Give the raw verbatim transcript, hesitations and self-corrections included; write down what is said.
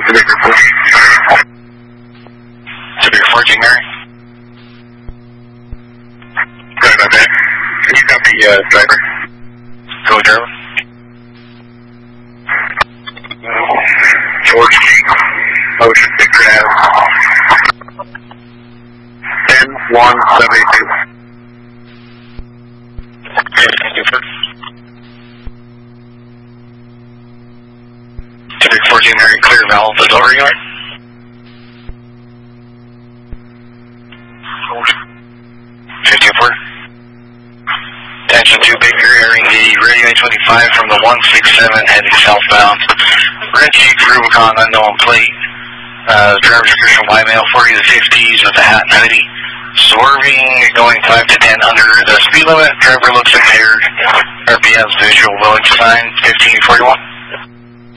Severe fourteen, Mary. Sorry about that. Can you copy, uh, driver? Go, driver. George King, motion Victor Ave. ten one seventy-two. Okay, thank you, sir. Severe fourteen, Mary, clear valve, the door yard. fifty-four. Attention to Baker, airing the radio A twenty-five from the one six seven heading southbound. Red Jeep Rubicon, unknown plate. Uh, driver's description Y male, forty to fifties with a hat and hoodie. Swerving, going five to ten under the speed limit. Driver looks impaired. R P M's visual willing sign, fifteen forty-one.